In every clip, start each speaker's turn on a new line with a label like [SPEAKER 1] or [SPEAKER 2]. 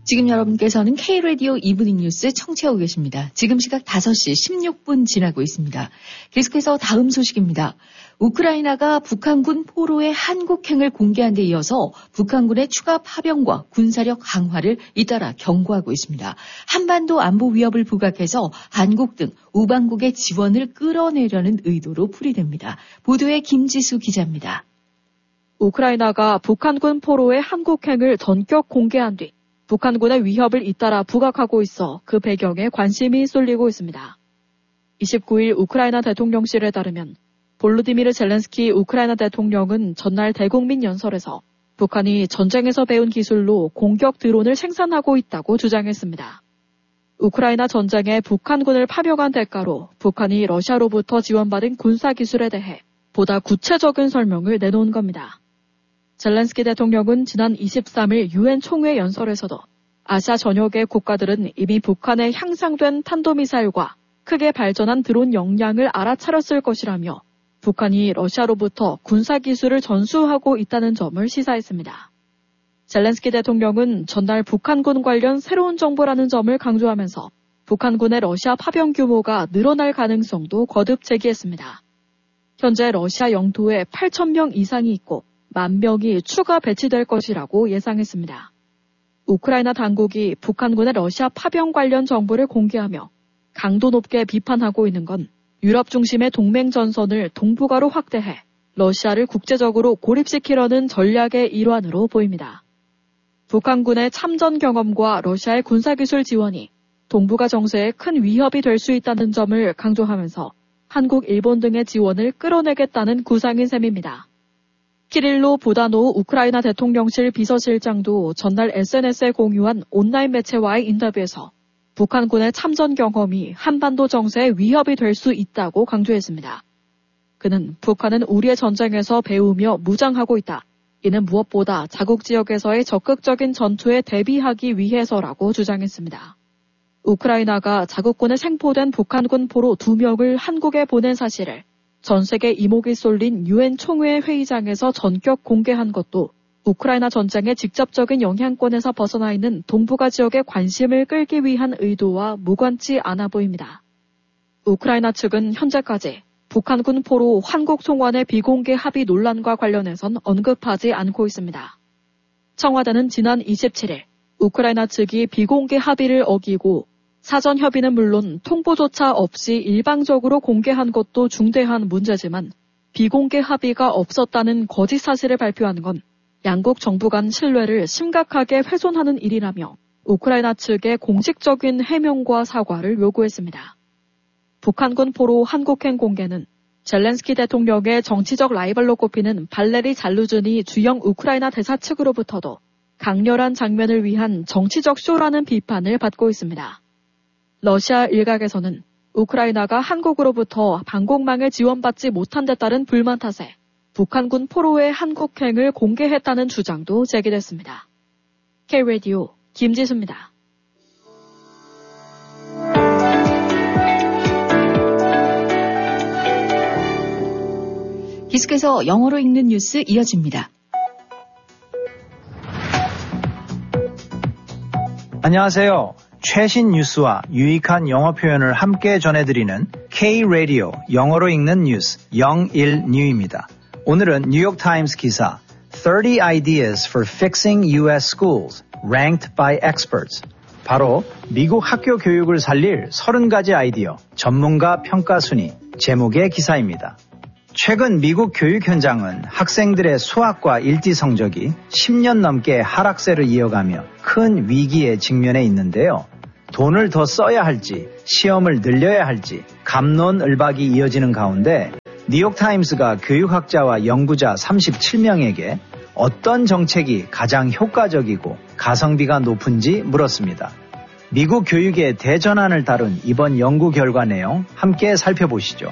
[SPEAKER 1] 지금 여러분께서는 K-라디오 이브닝 뉴스 청취하고 계십니다. 지금 시각 5시 16분 지나고 있습니다. 계속해서 다음 소식입니다. 우크라이나가 북한군 포로의 한국행을 공개한 데 이어서 북한군의 추가 파병과 군사력 강화를 잇따라 경고하고 있습니다. 한반도 안보 위협을 부각해서 한국 등 우방국의 지원을 끌어내려는 의도로 풀이됩니다. 보도에 김지수 기자입니다.
[SPEAKER 2] 우크라이나가 북한군 포로의 한국행을 전격 공개한 뒤 북한군의 위협을 잇따라 부각하고 있어 그 배경에 관심이 쏠리고 있습니다. 29일 우크라이나 대통령실에 따르면 볼로디미르 젤렌스키 우크라이나 대통령은 전날 대국민 연설에서 북한이 전쟁에서 배운 기술로 공격 드론을 생산하고 있다고 주장했습니다. 우크라이나 전쟁에 북한군을 파병한 대가로 북한이 러시아로부터 지원받은 군사기술에 대해 보다 구체적인 설명을 내놓은 겁니다. 젤렌스키 대통령은 지난 23일 유엔 총회 연설에서도 아시아 전역의 국가들은 이미 북한의 향상된 탄도미사일과 크게 발전한 드론 역량을 알아차렸을 것이라며 북한이 러시아로부터 군사기술을 전수하고 있다는 점을 시사했습니다. 젤렌스키 대통령은 전날 북한군 관련 새로운 정보라는 점을 강조하면서 북한군의 러시아 파병 규모가 늘어날 가능성도 거듭 제기했습니다. 현재 러시아 영토에 8,000명 이상이 있고 10,000명이 추가 배치될 것이라고 예상했습니다. 우크라이나 당국이 북한군의 러시아 파병 관련 정보를 공개하며 강도 높게 비판하고 있는 건 유럽 중심의 동맹 전선을 동북아로 확대해 러시아를 국제적으로 고립시키려는 전략의 일환으로 보입니다. 북한군의 참전 경험과 러시아의 군사기술 지원이 동북아 정세에 큰 위협이 될 수 있다는 점을 강조하면서 한국, 일본 등의 지원을 끌어내겠다는 구상인 셈입니다. 키릴로 부다노우 우크라이나 대통령실 비서실장도 전날 SNS에 공유한 온라인 매체와의 인터뷰에서 북한군의 참전 경험이 한반도 정세에 위협이 될 수 있다고 강조했습니다. 그는 북한은 우리의 전쟁에서 배우며 무장하고 있다. 이는 무엇보다 자국 지역에서의 적극적인 전투에 대비하기 위해서라고 주장했습니다. 우크라이나가 자국군에 생포된 북한군 포로 2명을 한국에 보낸 사실을 전 세계 이목이 쏠린 유엔 총회 회의장에서 전격 공개한 것도 우크라이나 전쟁의 직접적인 영향권에서 벗어나 있는 동북아 지역의 관심을 끌기 위한 의도와 무관치 않아 보입니다. 우크라이나 측은 현재까지 북한군 포로 한국 송환의 비공개 합의 논란과 관련해선 언급하지 않고 있습니다. 청와대는 지난 27일 우크라이나 측이 비공개 합의를 어기고 사전 협의는 물론 통보조차 없이 일방적으로 공개한 것도 중대한 문제지만 비공개 합의가 없었다는 거짓 사실을 발표한 건 양국 정부 간 신뢰를 심각하게 훼손하는 일이라며 우크라이나 측의 공식적인 해명과 사과를 요구했습니다. 북한군 포로 한국행 공개는 젤렌스키 대통령의 정치적 라이벌로 꼽히는 발레리 잘루즈니 주영 우크라이나 대사 측으로부터도 강렬한 장면을 위한 정치적 쇼라는 비판을 받고 있습니다. 러시아 일각에서는 우크라이나가 한국으로부터 방공망을 지원받지 못한 데 따른 불만 탓에 북한군 포로의 한국행을 공개했다는 주장도 제기됐습니다. K-라디오 김지수입니다.
[SPEAKER 1] 계속해서 영어로 읽는 뉴스 이어집니다.
[SPEAKER 3] 안녕하세요. 최신 뉴스와 유익한 영어 표현을 함께 전해드리는 K-라디오 영어로 읽는 뉴스 01뉴입니다. 오늘은 뉴욕타임스 기사 30 Ideas for Fixing U.S. Schools Ranked by Experts 바로 미국 학교 교육을 살릴 30가지 아이디어 전문가 평가 순위 제목의 기사입니다. 최근 미국 교육 현장은 학생들의 수학과 일지 성적이 10년 넘게 하락세를 이어가며 큰 위기에 직면해 있는데요. 돈을 더 써야 할지, 시험을 늘려야 할지 갑론을박이 이어지는 가운데 뉴욕타임스가 교육학자와 연구자 37명에게 어떤 정책이 가장 효과적이고 가성비가 높은지 물었습니다. 미국 교육의 대전환을 다룬 이번 연구 결과 내용 함께 살펴보시죠.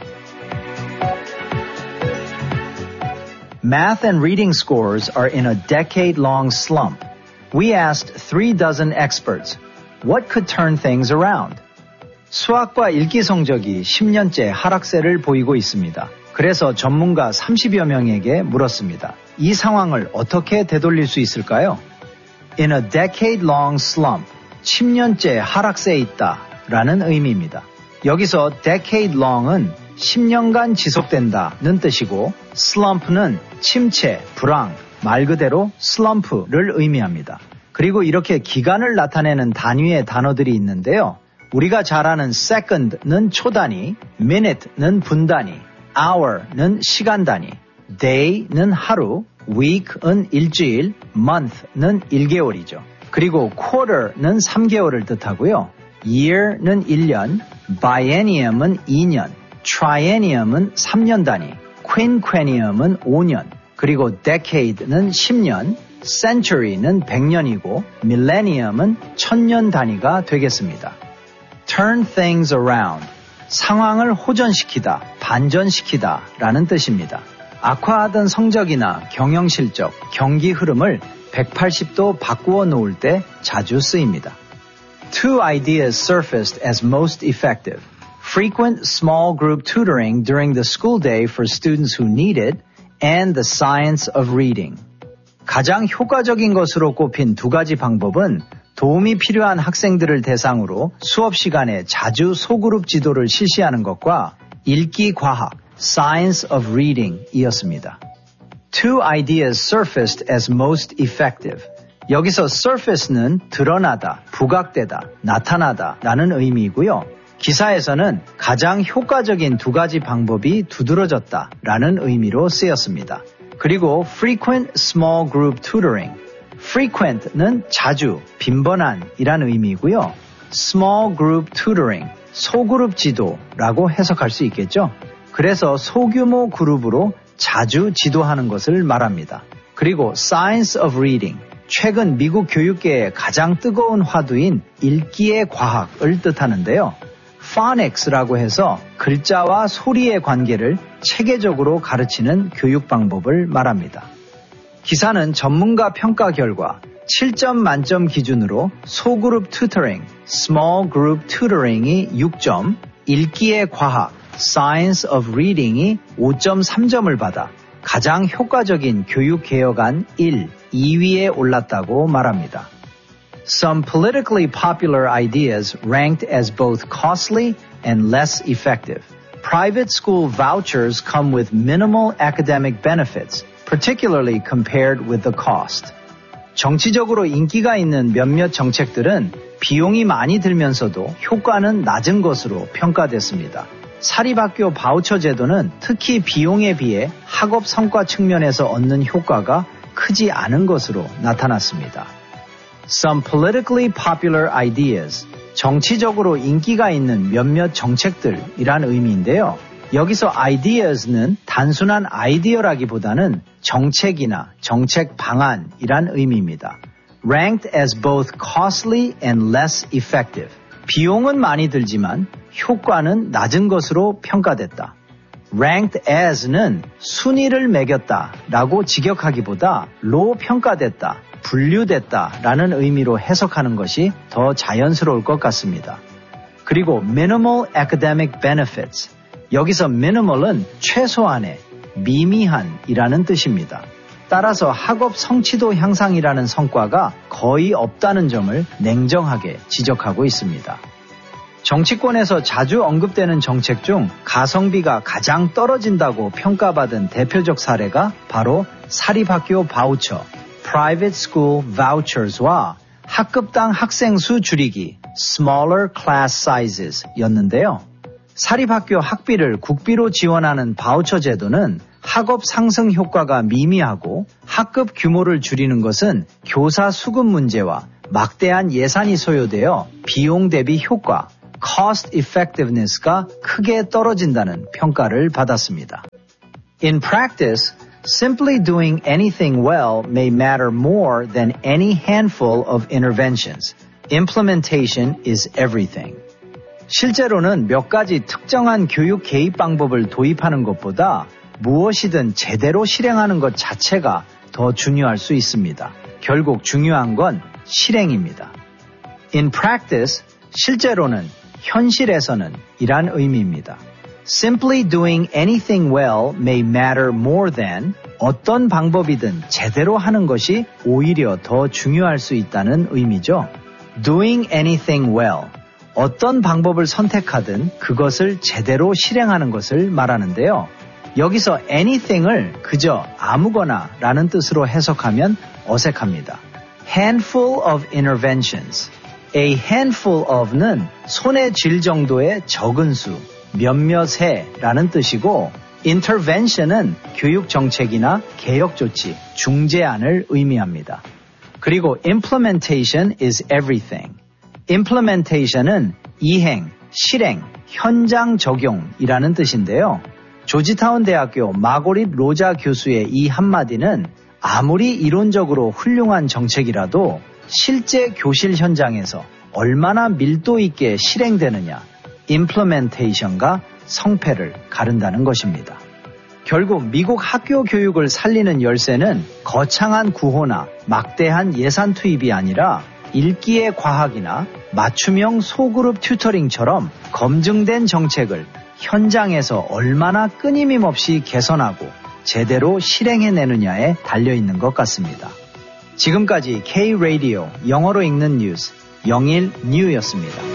[SPEAKER 3] Math and reading scores are in a decade-long slump. We asked 36 experts, what could turn things around? 수학과 읽기 성적이 10년째 하락세를 보이고 있습니다. 그래서 전문가 30여 명에게 물었습니다. 이 상황을 어떻게 되돌릴 수 있을까요? in a decade-long slump, 10년째 하락세에 있다 라는 의미입니다. 여기서 decade-long은 10년간 지속된다는 뜻이고 slump는 침체, 불황, 말 그대로 slump를 의미합니다. 그리고 이렇게 기간을 나타내는 단위의 단어들이 있는데요. 우리가 잘 아는 second는 초단위, minute는 분단위, hour는 시간 단위, day는 하루, week은 일주일, month는 1개월이죠. 그리고 quarter는 3개월을 뜻하고요. year는 1년, biennium은 2년, triennium은 3년 단위, quinquennium은 5년, 그리고 decade는 10년, century는 100년이고 millennium은 1000년 단위가 되겠습니다. turn things around, 상황을 호전시키다, 반전시키다 라는 뜻입니다. 악화하던 성적이나 경영 실적, 경기 흐름을 180도 바꾸어 놓을 때 자주 쓰입니다. Two ideas surfaced as most effective. Frequent small group tutoring during the school day for students who need it, and the science of reading. 가장 효과적인 것으로 꼽힌 두 가지 방법은 도움이 필요한 학생들을 대상으로 수업 시간에 자주 소그룹 지도를 실시하는 것과 읽기 과학, science of reading 이었습니다. Two ideas surfaced as most effective. 여기서 surface는 드러나다, 부각되다, 나타나다 라는 의미이고요. 기사에서는 가장 효과적인 두 가지 방법이 두드러졌다 라는 의미로 쓰였습니다. 그리고 frequent small group tutoring. frequent는 자주, 빈번한 이란 의미이고요. small group tutoring, 소그룹 지도라고 해석할 수 있겠죠. 그래서 소규모 그룹으로 자주 지도하는 것을 말합니다. 그리고 science of reading, 최근 미국 교육계의 가장 뜨거운 화두인 읽기의 과학을 뜻하는데요. phonics라고 해서 글자와 소리의 관계를 체계적으로 가르치는 교육 방법을 말합니다. 기사는 전문가 평가 결과 7점 만점 기준으로 소그룹 tutoring, small group tutoring이 6점, 읽기의 과학, science of reading이 5.3점을 받아 가장 효과적인 교육개혁안 2위에 올랐다고 말합니다. Some politically popular ideas ranked as both costly and less effective. Private school vouchers come with minimal academic benefits, particularly compared with the cost. 정치적으로 인기가 있는 몇몇 정책들은 비용이 많이 들면서도 효과는 낮은 것으로 평가됐습니다. 사립학교 바우처 제도는 특히 비용에 비해 학업 성과 측면에서 얻는 효과가 크지 않은 것으로 나타났습니다. Some politically popular ideas, 정치적으로 인기가 있는 몇몇 정책들이란 의미인데요. 여기서 ideas는 단순한 아이디어라기보다는 정책이나 정책 방안이란 의미입니다. Ranked as both costly and less effective. 비용은 많이 들지만 효과는 낮은 것으로 평가됐다. Ranked as는 순위를 매겼다라고 직역하기보다 로 평가됐다, 분류됐다라는 의미로 해석하는 것이 더 자연스러울 것 같습니다. 그리고 minimal academic benefits. 여기서 minimal은 최소한의, 미미한이라는 뜻입니다. 따라서 학업 성취도 향상이라는 성과가 거의 없다는 점을 냉정하게 지적하고 있습니다. 정치권에서 자주 언급되는 정책 중 가성비가 가장 떨어진다고 평가받은 대표적 사례가 바로 사립학교 바우처, private school vouchers와 학급당 학생 수 줄이기, smaller class sizes 였는데요. 사립학교 학비를 국비로 지원하는 바우처 제도는 학업 상승 효과가 미미하고 학급 규모를 줄이는 것은 교사 수급 문제와 막대한 예산이 소요되어 비용 대비 효과, cost effectiveness가 크게 떨어진다는 평가를 받았습니다. In practice, simply doing anything well may matter more than any handful of interventions. Implementation is everything. 실제로는 몇 가지 특정한 교육 개입 방법을 도입하는 것보다 무엇이든 제대로 실행하는 것 자체가 더 중요할 수 있습니다. 결국 중요한 건 실행입니다. In practice, 실제로는, 현실에서는 이란 의미입니다. Simply doing anything well may matter more than 어떤 방법이든 제대로 하는 것이 오히려 더 중요할 수 있다는 의미죠. Doing anything well. 어떤 방법을 선택하든 그것을 제대로 실행하는 것을 말하는데요. 여기서 anything을 그저 아무거나 라는 뜻으로 해석하면 어색합니다. Handful of interventions. A handful of는 손에 쥘 정도의 적은 수, 몇몇의 라는 뜻이고 intervention은 교육 정책이나 개혁 조치, 중재안을 의미합니다. 그리고 implementation is everything. implementation은 이행, 실행, 현장 적용이라는 뜻인데요. 조지타운 대학교 마고릿 로자 교수의 이 한마디는 아무리 이론적으로 훌륭한 정책이라도 실제 교실 현장에서 얼마나 밀도 있게 실행되느냐, implementation과 성패를 가른다는 것입니다. 결국 미국 학교 교육을 살리는 열쇠는 거창한 구호나 막대한 예산 투입이 아니라 읽기의 과학이나 맞춤형 소그룹 튜터링처럼 검증된 정책을 현장에서 얼마나 끊임임 없이 개선하고 제대로 실행해내느냐에 달려있는 것 같습니다. 지금까지 K-Radio 영어로 읽는 뉴스 영일 뉴였습니다.